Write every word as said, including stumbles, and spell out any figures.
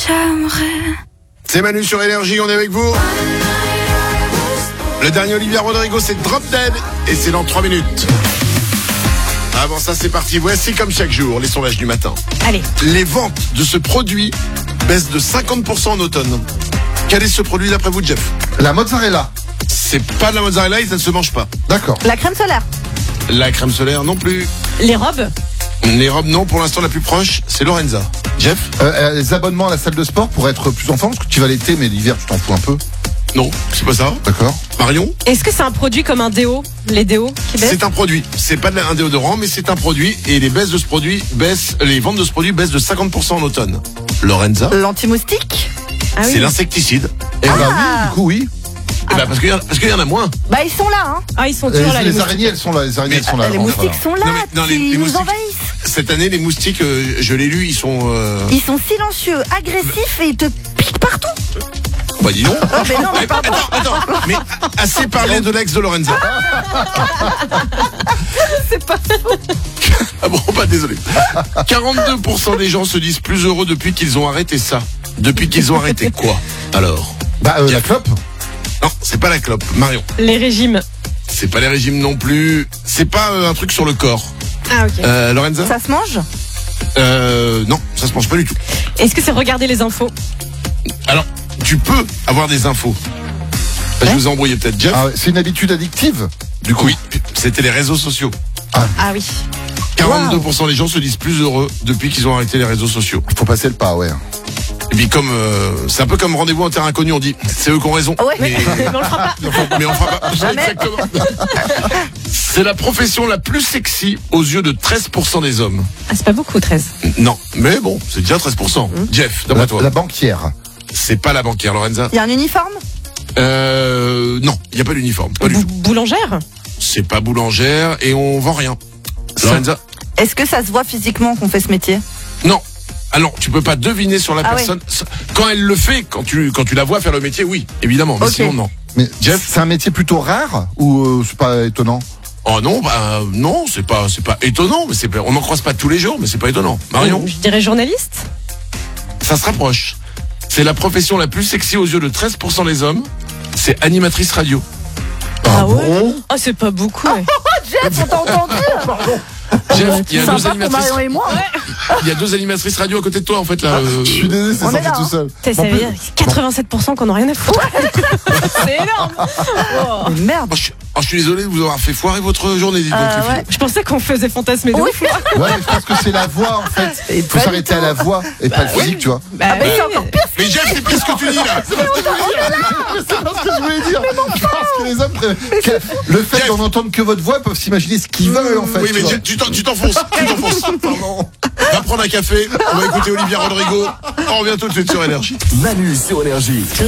j'aimerais. C'est Manu sur Énergie, on est avec vous. Le dernier Olivia Rodrigo, c'est Drop Dead et c'est dans trois minutes. Avant ça, c'est parti. Voici comme chaque jour les sondages du matin. Allez. Les ventes de ce produit baissent de cinquante pour cent en automne. Quel est ce produit d'après vous, Jeff? La mozzarella. C'est pas de la mozzarella et ça ne se mange pas. D'accord. La crème solaire. La crème solaire non plus. Les robes. Les robes non, pour l'instant la plus proche, c'est Lorenza. Jeff? Euh, les abonnements à la salle de sport pour être plus en forme, parce que tu vas l'été, mais l'hiver tu t'en fous un peu. Non, c'est pas ça. D'accord. Marion? Est-ce que c'est un produit comme un déo? Les déos qui baissent? C'est un produit. C'est pas de la- un déodorant, mais c'est un produit. Et les baisses de ce produit baissent, les ventes de ce produit baissent de cinquante pour cent en automne. Lorenza? L'anti-moustique. Ah oui. C'est l'insecticide. Et Ah oui. bah oui, du coup oui. Eh ben, parce qu'il y, en a- parce qu'il y en a moins. Bah ils sont là, hein. Ah, ils sont Les, toujours là, les les moustiques. araignées elles sont là, les araignées Mais- elles sont là. les Enfin, moustiques sont là, Non, mais- non, les- ils les nous moustiques- envahissent. Cette année, les moustiques, euh, je l'ai lu, ils sont. Euh... Ils sont silencieux, agressifs et ils te piquent partout. Bah dis donc. Ah, mais non, mais Mais- pardon. attends, attends. Mais assez parlé de l'ex de Lorenza. C'est pas Ah bon, bah désolé. quarante-deux pour cent des gens se disent plus heureux depuis qu'ils ont arrêté ça. Depuis qu'ils ont arrêté quoi? Alors? Bah euh, la clope. Non, c'est pas la clope. Marion. Les régimes. C'est pas les régimes non plus. C'est pas euh, un truc sur le corps. Ah, ok. Euh, Lorenza? Ça se mange. Euh, non, ça se mange pas du tout. Est-ce que c'est regarder les infos? Alors, tu peux avoir des infos. Bah, je vous ai embrouillé peut-être, Jeff. Ah, ouais, c'est une habitude addictive. Du coup. Oui, c'était les réseaux sociaux. Ah oui. quarante-deux pour cent des gens se disent plus heureux depuis qu'ils ont arrêté les réseaux sociaux. Faut passer le pas, ouais. Et puis comme euh, c'est un peu comme rendez-vous en terrain inconnu, on dit c'est eux qui ont raison. Ouais. Mais, Mais on le fera pas. mais on fera pas. Jamais. Exactement. C'est la profession la plus sexy aux yeux de treize pour cent des hommes. Ah, c'est pas beaucoup, treize. Non, mais bon, c'est déjà treize pour cent. Jeff, La, d'après toi, la banquière. c'est pas la banquière, Lorenza. Il y a un uniforme. Euh, non, il y a pas d'uniforme, pas du Bou- tout. boulangère. C'est pas boulangère et on vend rien. Lorenza? Est-ce que ça se voit physiquement qu'on fait ce métier? Non. Alors, tu peux pas deviner sur la Ah personne. Quand elle le fait, quand tu, quand tu la vois faire le métier, oui, évidemment. Mais Ok. sinon, non. Mais Jeff? c'est un métier plutôt rare ou euh, c'est pas étonnant? Oh non, bah, non, c'est pas, c'est pas étonnant, mais c'est pas, on n'en croise pas tous les jours, mais c'est pas étonnant. Marion? Je dirais journaliste. Ça se rapproche. C'est la profession la plus sexy aux yeux de treize pour cent des hommes. C'est animatrice radio. Ah ouais? Ah, c'est pas beaucoup. Ouais. Jeff, on t'a entendu. Jeff, il y a deux Sympa pour animatrices. Marion et moi. Il y a deux animatrices radio à côté de toi, en fait, là. euh, Je suis désolé, c'est On est sorti là, tout hein. seul. Putain, ça En veut plus- dire quatre-vingt-sept pour cent qu'on n'a rien à foutre. C'est énorme. Oh. Mais merde. Oh, je, suis- oh, je suis désolé de vous avoir fait foirer votre journée, dites donc, Euh, les filles. ouais. Je pensais qu'on faisait fantasmer de Oui. ouf, là. Ouais, mais je pense que c'est la voix en fait. Et Il faut pas s'arrêter du à la voix et pas le physique, tu vois. Bah, Ah, mais oui. c'est encore pire. Mais Jeff, c'est pire ce que tu dis, là. C'est pas ce que je voulais dire. Je pense que les hommes, pré- que- le fait Jeff. d'en entendre que votre voix, ils peuvent s'imaginer ce qu'ils veulent en fait. Oui, tu mais vois. Jeff, tu t'en- tu t'enfonces. Tu t'enfonces. Pardon. Va prendre un café. On va écouter Olivia Rodrigo. On revient tout de suite sur Énergie. Manu sur Énergie.